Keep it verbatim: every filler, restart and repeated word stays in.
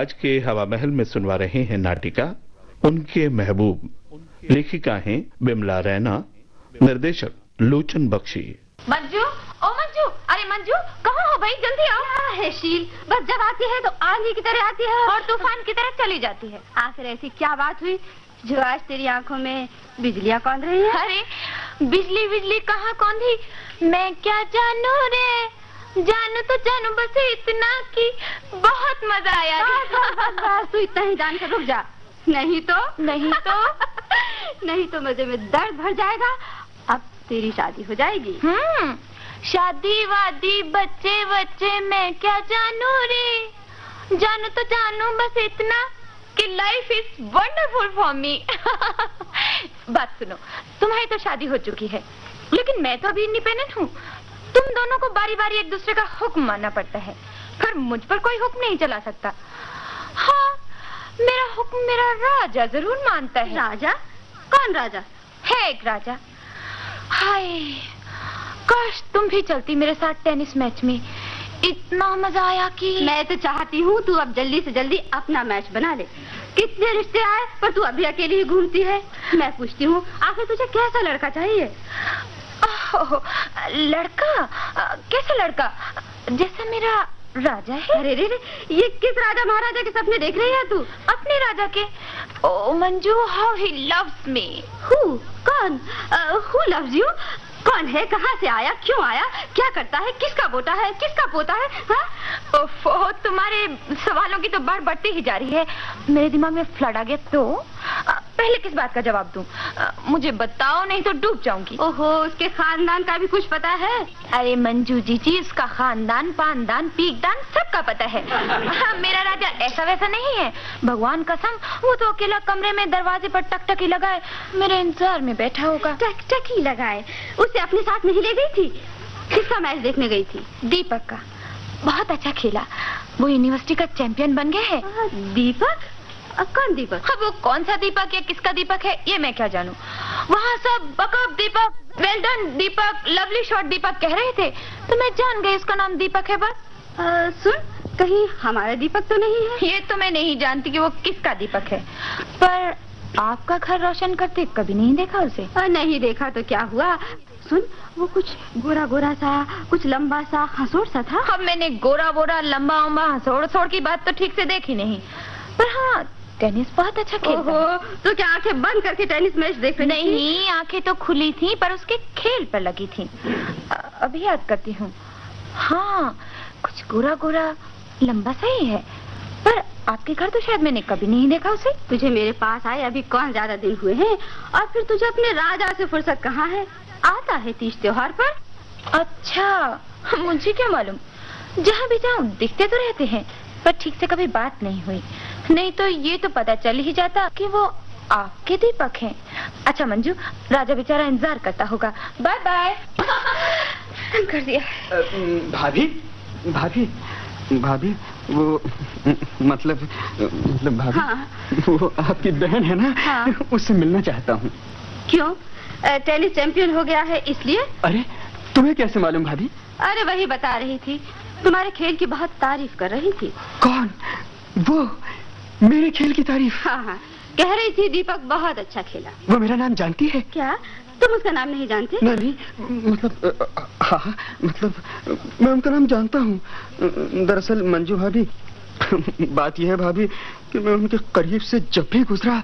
आज के हवा महल में सुनवा रहे हैं नाटिका उनके महबूब। लेखिका हैं बिमला रैना, निर्देशक लोचन बख्शी। मंजू, ओ मंजू, अरे मंजू कहाँ हो भाई, जल्दी आओ। क्या है शील, बस जब आती है तो आंधी की तरह आती है और तूफान की तरह चली जाती है। आखिर ऐसी क्या बात हुई जो आज तेरी आंखों में बिजलियां कौंध रही हैं? अरे बिजली बिजली कहाँ कौंधी, मैं क्या जानू रे, जानू तो जानू बस इतना कि बहुत मजा आया। बस तू इतना ही जानकर रुक जा, नहीं तो नहीं तो नहीं तो मजे में दर्द भर जाएगा। अब तेरी शादी हो जाएगी। हम्म, शादी वादी बच्चे बच्चे मैं क्या जानू रे, जानू तो जानू बस इतना कि life is wonderful for me. बात सुनो, तुम्हारी तो शादी हो चुकी है, लेकिन मैं तो अभी इंडिपेंडेंट हूँ। तुम दोनों को बारी बारी एक दूसरे का हुक्म मानना पड़ता है, पर मुझ पर कोई हुक्म नहीं चला सकता। हाँ, मेरा हुक्म मेरा राजा जरूर मानता है। राजा? कौन राजा? है एक राजा। हाय, काश तुम भी चलती मेरे साथ टेनिस मैच में, इतना मजा आया कि मैं तो चाहती हूँ तू अब जल्दी से जल्दी अपना मैच बना ले। कितने रिश्ते आए पर तू अभी अकेली ही घूमती है। मैं पूछती हूँ, आखिर तुझे कैसा लड़का चाहिए? ओह, लड़का? कैसा लड़का? जैसा मेरा राजा है। अरे रे रे, ये किस राजा महाराजा के सपने देख रही है तू? अपने राजा के। ओ Manju, how he loves me. Who? कौन? Who loves you? कौन है, कहाँ से आया, क्यों आया, क्या करता है, किसका बेटा है, किसका पोता है? हाँ? ओफो, तुम्हारे सवालों की तो बाढ़ बढ़ती ही जा रही है। मेरे दिमाग में फ्लड आ गया तो पहले किस बात का जवाब दूं? मुझे बताओ, नहीं तो डूब जाऊंगी। ओहो, उसके खानदान का भी कुछ पता है? अरे मंजू जी जी, उसका खानदान, पानदान, पीकदान सबका पता है। मेरा राजा ऐसा वैसा नहीं है, भगवान कसम, वो तो अकेला कमरे में दरवाजे पर टकटकी लगाए मेरे इंतजार में बैठा होगा। टकटकी लगाए? उसे अपने साथ नहीं ले गई थी? किसका मैच देखने गई थी? दीपक का। बहुत अच्छा खेला, वो यूनिवर्सिटी का चैंपियन बन गया है। दीपक? कौन दीपक? अब वो कौन सा दीपक है, किसका दीपक है, ये मैं क्या जानूं। वहाँ सब बकअप दीपक, वेल डन दीपक, लवली शॉट दीपक कह रहे थे, तो मैं जान गई उसका नाम दीपक है। बस आ, सुन, कहीं हमारा दीपक तो नहीं है? ये तो मैं नहीं जानती कि वो किसका दीपक है, पर आपका घर रोशन करते कभी नहीं देखा उसे। आ, नहीं देखा तो क्या हुआ। सुन, वो कुछ गोरा गोरा सा, कुछ लंबा सा, हंसोड़ सा था। अब मैंने गोरा बोरा लंबा उम्बा हंसोड़ सोड़ की बात तो ठीक से देखी नहीं, पर हाँ टेनिस बहुत अच्छा खेलता है। तो क्या आंखें बंद करके टेनिस मैच देख रही थी? नहीं, आंखें तो खुली थी पर उसके खेल पर लगी थी। अभी याद करती हूँ, हाँ कुछ गोरा गोरा लंबा सा ही है, पर आपके घर तो शायद मैंने कभी नहीं देखा उसे। तुझे मेरे पास आए अभी कौन ज्यादा दिन हुए हैं, और फिर तुझे अपने राजा से फुर्सत कहाँ है? आता है तीज त्योहार पर। अच्छा, मुझे क्या मालूम, जहाँ भी जाऊँ दिखते तो रहते हैं, पर ठीक से कभी बात नहीं हुई, नहीं तो ये तो पता चल ही जाता कि वो आपके दीपक हैं। अच्छा मंजू, राजा बेचारा इंतजार करता होगा। Bye bye. कर दिया। भाभी भाभी भाभी वो मतलब मतलब भाभी, हाँ। वो आपकी बहन है ना? हाँ। उससे मिलना चाहता हूँ। क्यों? टेनिस चैंपियन हो गया है इसलिए? अरे तुम्हें कैसे मालूम भाभी? अरे वही बता रही थी, तुम्हारे खेल की बहुत तारीफ कर रही थी। कौन? वो मेरे खेल की तारीफ? हाँ हाँ, कह रही थी दीपक बहुत अच्छा खेला। वो मेरा नाम जानती है? क्या तुम उसका नाम नहीं जानते? नहीं, मतलब हाँ, मतलब मैं उनका नाम जानता हूँ। दरअसल मंजू भाभी, बात यह है भाभी कि मैं उनके करीब से जब भी गुजरा